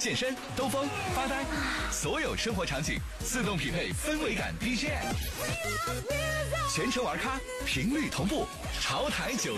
健身、兜风、发呆，所有生活场景自动匹配氛围感 BGM， 全程玩咖，频率同步，潮台9。